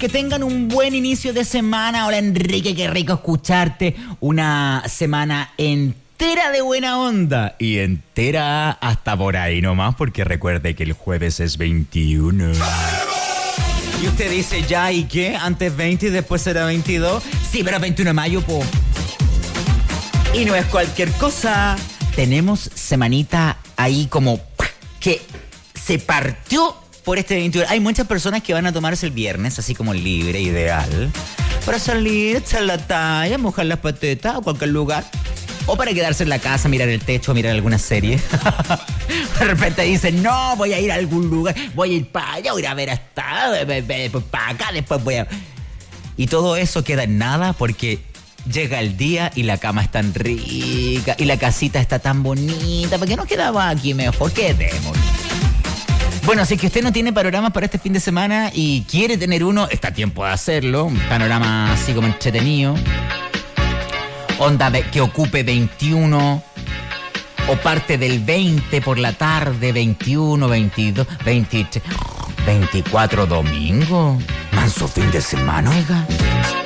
que tengan un buen inicio de semana. Hola Enrique, qué rico escucharte. Una semana entera de buena onda y entera hasta por ahí nomás, porque recuerde que el jueves es 21. Y usted dice, ya, ¿y qué? Antes 20 y después será 22. Sí, pero 21 de mayo, po. Y no es cualquier cosa. Tenemos semanita ahí como que se partió por este 21. Hay muchas personas que van a tomarse el viernes así como libre, ideal, para salir, echar la talla, mojar las patetas a cualquier lugar. O para quedarse en la casa, mirar el techo, mirar alguna serie. De repente dicen, no, voy a ir a algún lugar, voy a ir para allá, voy a ir a ver hasta para acá, después voy a... Y todo eso queda en nada porque llega el día y la cama es tan rica y la casita está tan bonita. ¿Por qué no quedaba aquí mejor? Quedémonos. Bueno, si es que usted no tiene panoramas para este fin de semana y quiere tener uno, está a tiempo de hacerlo. Un panorama así como entretenido. Onda que ocupe 21 o parte del 20 por la tarde, 21, 22, 23, 24 domingo. Manso fin de semana, oiga.